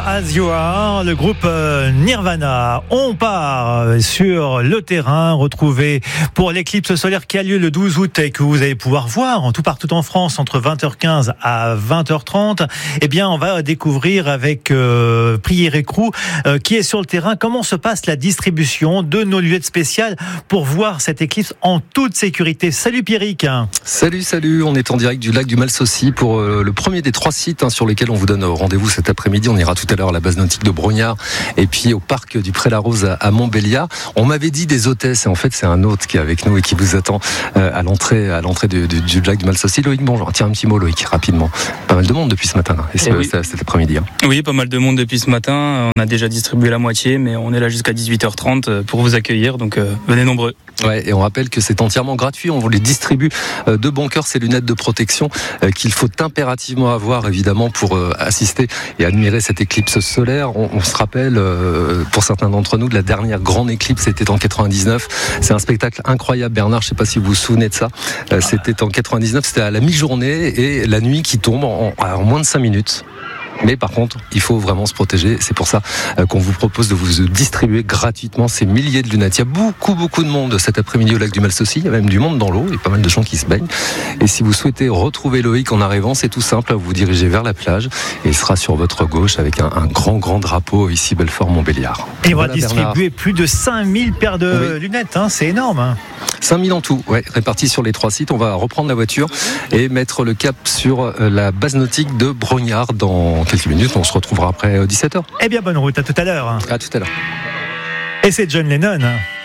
As You Are, le groupe Nirvana. On part sur le terrain, retrouvé pour l'éclipse solaire qui a lieu le 12 août et que vous allez pouvoir voir partout en France entre 20h15 à 20h30. Eh bien, on va découvrir avec Prière Écrou qui est sur le terrain comment se passe la distribution de nos lunettes spéciales pour voir cette éclipse en toute sécurité. Salut Pierrick. Salut, on est en direct du lac du Malsaucy pour le premier des 3 sites sur lesquels on vous donne rendez-vous cet après-midi. On ira tout à l'heure à la base nautique de Brognard et puis au parc du Pré-la-Rose à Montbéliard. On m'avait dit des hôtesses et en fait c'est un hôte qui est avec nous et qui vous attend à l'entrée du lac du Malsaucy. Loïc, bonjour. Tiens, un petit mot Loïc, rapidement. Pas mal de monde depuis ce matin et cet après-midi. Oui, pas mal de monde depuis ce matin. On a déjà distribué la moitié, mais on est là jusqu'à 18h30 pour vous accueillir, donc venez nombreux. Ouais, et on rappelle que c'est entièrement gratuit. On vous les distribue de bon cœur, ces lunettes de protection qu'il faut impérativement avoir évidemment pour assister et admirer cette éclipse solaire. On se rappelle pour certains d'entre nous de la dernière grande éclipse, c'était en 99. C'est un spectacle incroyable, Bernard, je ne sais pas si vous vous souvenez de ça. C'était en 99, c'était à la mi-journée et la nuit qui tombe en moins de 5 minutes. Mais par contre, il faut vraiment se protéger. C'est pour ça qu'on vous propose de vous distribuer gratuitement ces milliers de lunettes. Il y a beaucoup de monde cet après-midi au lac du Malsaucy. Il y a même du monde dans l'eau. Il y a pas mal de gens qui se baignent. Et si vous souhaitez retrouver Loïc en arrivant, c'est tout simple. Vous vous dirigez vers la plage et il sera sur votre gauche avec un grand drapeau ici Belfort-Montbéliard. Et on va distribuer plus de 5000 paires de lunettes. C'est énorme. 5000 en tout, répartis sur les 3 sites. On va reprendre la voiture et mettre le cap sur la base nautique de Brognard dans quelques minutes. On se retrouvera après 17h. Eh bien, bonne route, à tout à l'heure. À tout à l'heure. Et c'est John Lennon.